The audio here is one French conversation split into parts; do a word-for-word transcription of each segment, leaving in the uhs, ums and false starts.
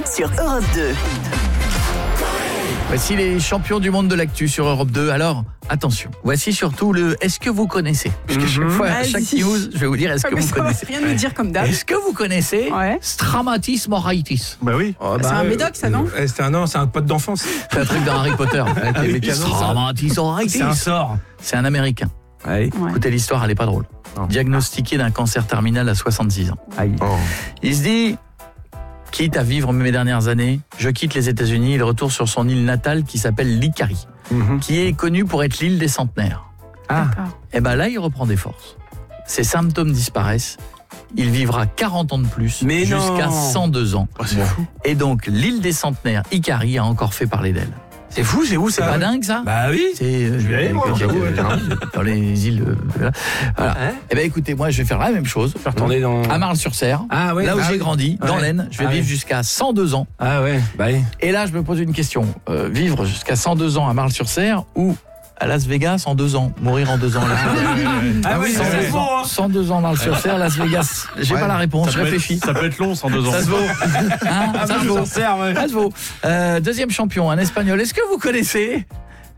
sur Europe deux. Voici les champions du monde de l'actu sur Europe deux. Alors, attention, voici surtout le « Est-ce que vous connaissez ?» Parce que chaque fois, à chaque news, je vais vous dire « Est-ce que vous connaissez ?» Rien nous dire comme d'hab. Est-ce que vous connaissez Ouais. Stramatis moraitis? Bah oui. Oh, C'est bah, un euh, médoc, ça, non Euh, c'est un non, c'est un pote d'enfance. C'est un truc dans Harry Potter. Avec les oui, mécanos, c'est ça. Stramatis moraitis. C'est un sort. C'est un Américain. Allez. Ouais. Écoutez l'histoire, elle est pas drôle. Non. Diagnostiqué d'un cancer terminal à soixante-six ans. Aïe. Il se dit, quitte à vivre mes dernières années, je quitte les États-Unis, il retourne sur son île natale qui s'appelle l'Icari, Mhm. qui est connue pour être l'île des centenaires. Ah. D'accord. Et ben là, il reprend des forces. Ses symptômes disparaissent. Il vivra quarante ans de plus, Mais jusqu'à non. cent deux ans. Oh, c'est fou. Et donc, l'île des centenaires, Icari, a encore fait parler d'elle. C'est fou, c'est où C'est ça? pas dingue, ça? Bah oui. C'est euh, Je vais aller voir, euh, j'avoue, ouais. dans les îles. euh, voilà. Voilà. Hein? Eh ben écoutez, moi je vais faire la même chose. Je vais retourner dans. À Marle-sur-Serre, Ah ouais. là où ah j'ai oui. grandi, dans Ouais. l'Aisne, je vais Ah vivre ouais. jusqu'à cent deux ans. Ah ouais. Bah oui. Et là, je me pose une question. Euh, vivre jusqu'à cent deux ans à Marle-sur-Serre ou à Las Vegas en deux ans? Mourir en deux ans à Las Vegas. Ah oui, cent ça deux c'est bon. ans, Hein. cent deux ans Marle-sur-Serre, Las Vegas. J'ai Ouais. pas la réponse, Ça je peut être- réfléchis. Ça peut être long, cent deux ans. Ça se vaut. Hein, Ah, ça se vaut. sert, ouais. Ça se vaut. Euh, deuxième champion, un espagnol. Est-ce que vous connaissez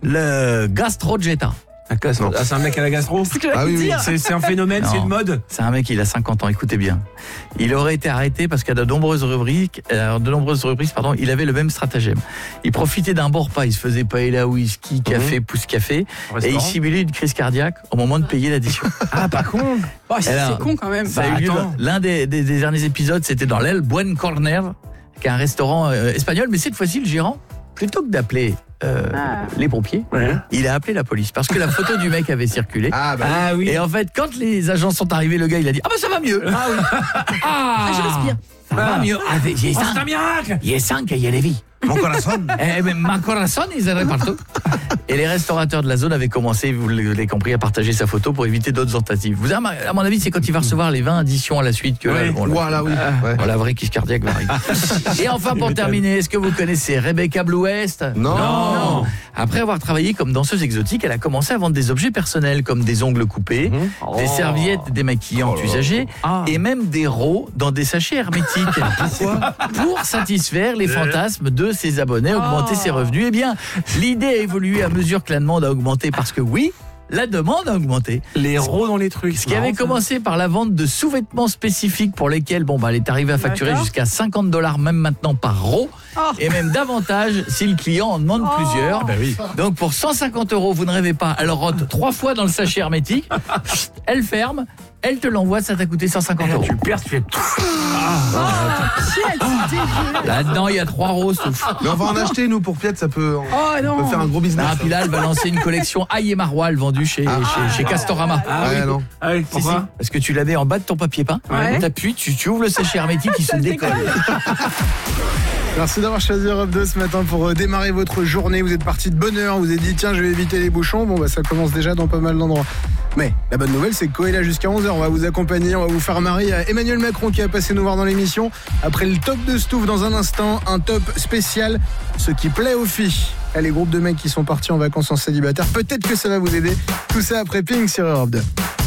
le Gastrojeta? Ah, casse- Non. ah, c'est un mec à la gastro. C'est ce que j'allais Ah oui, oui. dire. C'est c'est un phénomène, Non. c'est une mode. C'est un mec, il a cinquante ans, écoutez bien. Il aurait été arrêté parce qu'à de nombreuses rubriques, euh, de nombreuses reprises, pardon, il avait le même stratagème. Il profitait d'un bon repas, il se faisait paella, whisky, café, pouce café, Au et il restaurant. simulait une crise cardiaque au moment de payer l'addition. Ah, pas con. Oh, c'est Alors, c'est con quand même. Ça a Bah, eu lieu attends. dans- L'un des, des- des derniers épisodes, c'était dans l'El Buen Corner, qui est un restaurant euh, espagnol, mais cette fois-ci, le gérant, plutôt que d'appeler euh, Ah. les pompiers, Ouais. il a appelé la police parce que la photo du mec avait circulé. Ah bah Ah oui. Et en fait, quand les agents sont arrivés, le gars, il a dit « Ah bah ça va mieux !» Ah oui. Ah, je respire. Ça va Ah. mieux. Ah, j'ai Oh, c'est un cinq. miracle. J'ai cinq et il y a les vies. mon corazon. Eh ben, ma corazon, ils allaient partout. Et les restaurateurs de la zone avaient commencé, vous l'avez compris, à partager sa photo pour éviter d'autres tentatives. Vous avez, à mon avis, c'est quand il va recevoir les vingt additions à la suite que Oui. là, bon, là, Voilà, oui. Ouais. bon, la vraie crise cardiaque va arriver. Et enfin, pour terminer, est-ce que vous connaissez Rebecca Blue West? Non. Non. Après avoir travaillé comme danseuse exotique, elle a commencé à vendre des objets personnels comme des ongles coupés, des serviettes démaquillantes Oh là là. usagées Ah. et même des rots dans des sachets hermétiques. Pourquoi? Pour satisfaire les fantasmes de ses abonnés, augmenter ses revenus. Eh bien, l'idée a évolué à mesure que la demande a augmenté parce que oui, la demande a augmenté. Les rots dans les trucs. Ce qui avait commencé par la vente de sous-vêtements spécifiques pour lesquels bon bah elle est arrivée à facturer D'accord. jusqu'à cinquante dollars même maintenant par row Oh. et même davantage si le client en demande Oh. plusieurs. Bah oui. Donc pour cent cinquante euros, vous ne rêvez pas, elle rote trois fois dans le sachet hermétique, elle ferme, elle te l'envoie, ça t'a coûté cent cinquante euros. Tu perds, tu fais. Shit, c'est dégueulasse. Là-dedans, il y a trois roses. Mais on va en acheter, nous, pour Piette, ça peut, on Oh non. peut faire un gros business. Ah, puis là, elle va lancer une collection Aïe et Maroilles vendue chez, chez, chez Castorama. Ah Ouais, oui. non. Ah oui, Si, si, pourquoi? parce que tu l'avais en bas de ton papier peint, Ouais. t'appuies, tu, tu ouvres le sachet hermétique, il se décolle. Merci d'avoir choisi Europe deux ce matin pour euh, démarrer votre journée. Vous êtes parti de bonne heure, vous vous êtes dit tiens je vais éviter les bouchons. Bon bah ça commence déjà dans pas mal d'endroits. Mais la bonne nouvelle c'est que Coé est là jusqu'à onze heures. On va vous accompagner, on va vous faire marrer. Il y a Emmanuel Macron qui a passé nous voir dans l'émission. Après le top de Stouff dans un instant, un top spécial, ce qui plaît aux filles. Là, les groupes de mecs qui sont partis en vacances en célibataire, peut-être que ça va vous aider. Tout ça après Pink sur Europe deux.